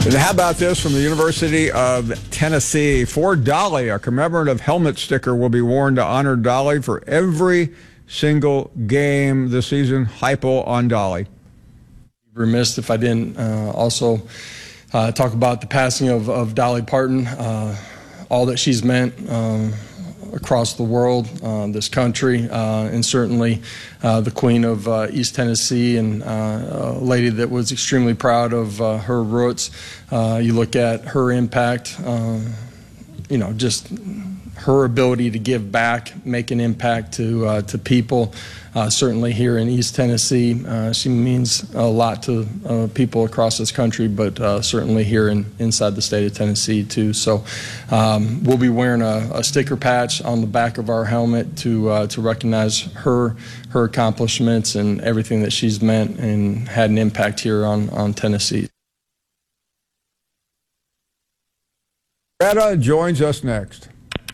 And how about this from the University of Tennessee? For Dolly, a commemorative helmet sticker will be worn to honor Dolly for every single game this season. Hypo on Dolly. Remiss if I didn't also talk about the passing of Dolly Parton, all that she's meant across the world, this country, and certainly the Queen of East Tennessee, and a lady that was extremely proud of her roots. You look at her impact, just her ability to give back, make an impact to people. Certainly here in East Tennessee, she means a lot to people across this country, but certainly here inside the state of Tennessee too. So we'll be wearing a sticker patch on the back of our helmet to recognize her accomplishments and everything that she's meant and had an impact here on Tennessee. Retta joins us next.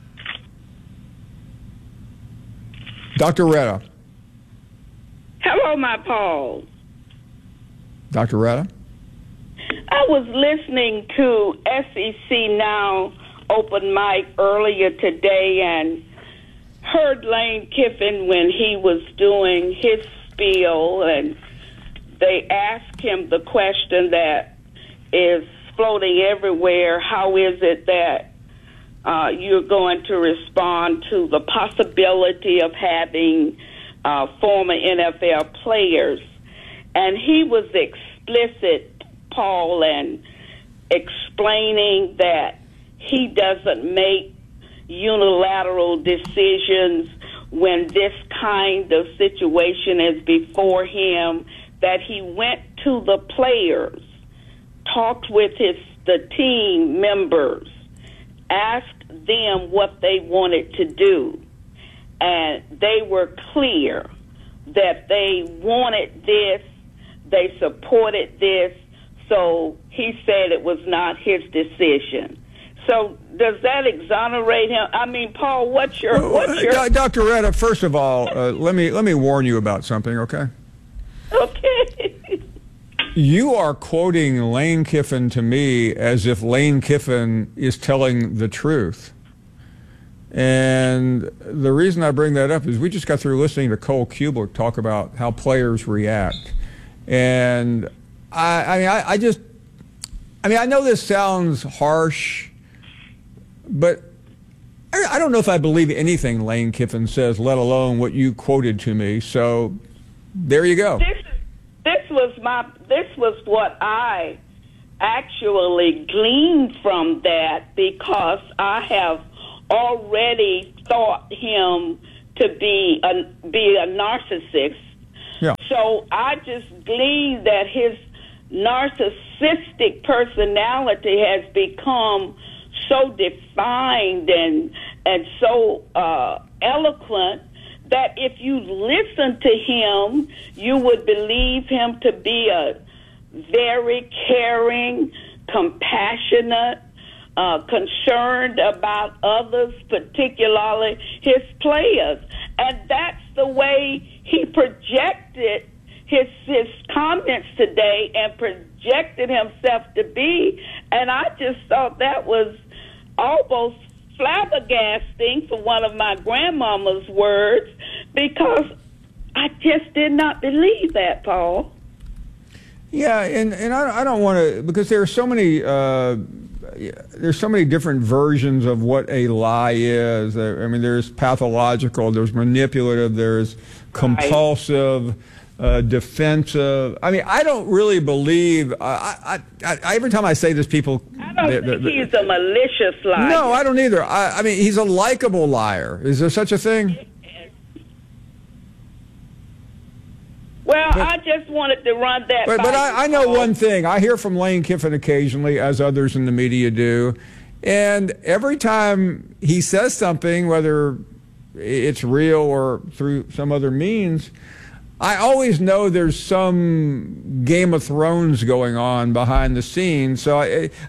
Dr. Retta. Hello, my Paul. Dr. Retta? I was listening to SEC Now open mic earlier today and heard Lane Kiffin when he was doing his spiel, and they asked him the question that is floating everywhere: how is it that you're going to respond to the possibility of having former NFL players? And he was explicit, Paul, and explaining that he doesn't make unilateral decisions when this kind of situation is before him, that he went to the players, talked with the team members, asked them what they wanted to do, and they were clear that they wanted this, they supported this, so he said it was not his decision. So does that exonerate him? I mean, Paul, what's your Dr. Retta, first of all, let me warn you about something, okay? Okay. You are quoting Lane Kiffin to me as if Lane Kiffin is telling the truth. And the reason I bring that up is we just got through listening to Cole Kublik talk about how players react. And I know this sounds harsh, but I don't know if I believe anything Lane Kiffin says, let alone what you quoted to me. So there you go. This was what I actually gleaned from that, because I have already thought him to be a narcissist. Yeah. So I just gleaned that his narcissistic personality has become so defined and so eloquent that if you listen to him, you would believe him to be a very caring, compassionate, concerned about others, particularly his players. And that's the way he projected his comments today and projected himself to be. And I just thought that was almost flabbergasting, for one of my grandmama's words, because I just did not believe that, Paul. Yeah, and I don't want to, because there's so many different versions of what a lie is. I mean, there's pathological, there's manipulative, there's compulsive, defensive. I mean, I don't really believe. Every time I say this, people. I don't think he's a malicious liar. No, I don't either. I mean, he's a likable liar. Is there such a thing? Well, I just wanted to run that. But I know one thing. I hear from Lane Kiffin occasionally, as others in the media do, and every time he says something, whether it's real or through some other means, I always know there's some Game of Thrones going on behind the scenes. So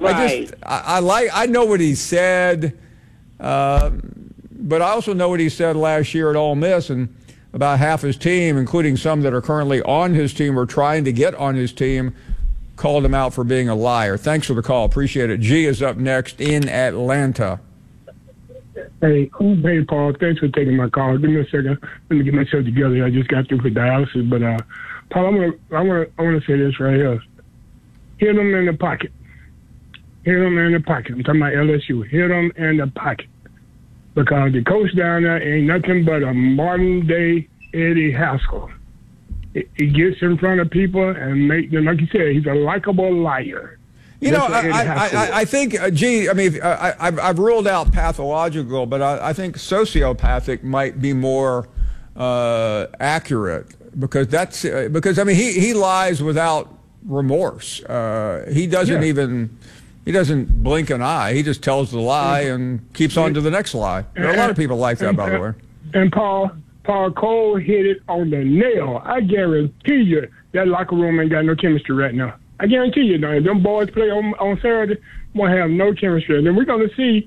I know what he said, but I also know what he said last year at Ole Miss, and about half his team, including some that are currently on his team or trying to get on his team, called him out for being a liar. Thanks for the call. Appreciate it. G is up next in Atlanta. Hey, Paul. Thanks for taking my call. Give me a second. Let me get myself together. I just got through for dialysis, but Paul, I want to say this right here. Hit them in the pocket. Hit them in the pocket. I'm talking about LSU. Hit them in the pocket, because the coach down there ain't nothing but a modern day Eddie Haskell. He gets in front of people and make them, like you said, he's a likable liar. You know, I think, G, I mean, I've ruled out pathological, but I think sociopathic might be more accurate, because I mean, he lies without remorse. He doesn't blink an eye. He just tells the lie and keeps on to the next lie. There are a lot of people like that, by the way. And Paul Cole hit it on the nail. I guarantee you that locker room ain't got no chemistry right now. I guarantee you, if them boys play on Saturday, won't have no chemistry. And then we're going to see,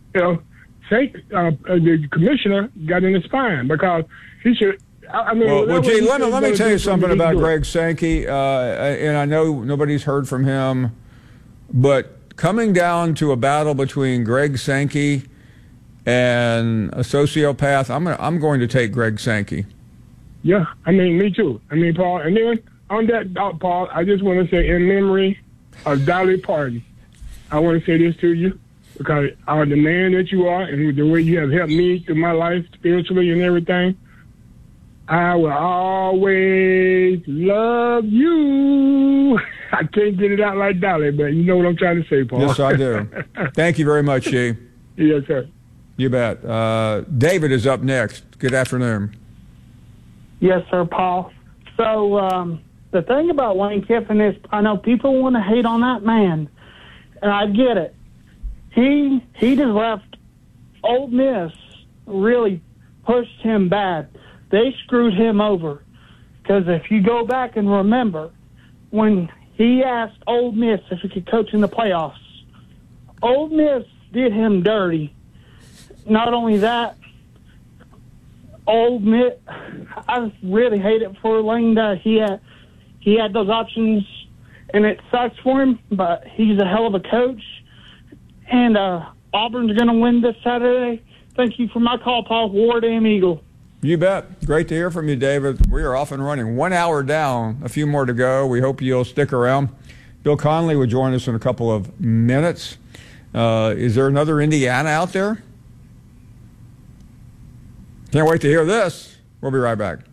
the commissioner got in his spine, because he should. I mean, well, G, let me tell you something about Greg Sankey, and I know nobody's heard from him, but coming down to a battle between Greg Sankey and a sociopath, I'm going to take Greg Sankey. Yeah, I mean, me too. I mean, Paul, and then on that, Paul, I just want to say, in memory of Dolly Parton, I want to say this to you, because the man that you are and the way you have helped me through my life spiritually and everything, I will always love you. I can't get it out like Dolly, but you know what I'm trying to say, Paul. Yes, I do. Thank you very much, G. Yes, sir. You bet. David is up next. Good afternoon. Yes, sir, Paul. So the thing about Lane Kiffin is, I know people want to hate on that man, and I get it. He just left Ole Miss, really pushed him bad. They screwed him over, because if you go back and remember, when he asked Ole Miss if he could coach in the playoffs, Ole Miss did him dirty. Not only that, Ole Miss, I really hate it for Lane that he had those options, and it sucks for him, but he's a hell of a coach, and Auburn's going to win this Saturday. Thank you for my call, Paul. War Damn Eagle. You bet. Great to hear from you, David. We are off and running. 1 hour down, a few more to go. We hope you'll stick around. Bill Connelly will join us in a couple of minutes. Is there another Indiana out there? Can't wait to hear this. We'll be right back.